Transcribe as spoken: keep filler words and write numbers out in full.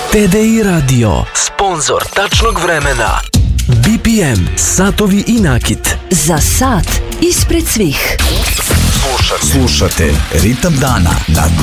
T D I Radio, sponzor tačnog vremena. B P M, satovi i nakit. Za sat ispred svih. Slušate Ritam dana na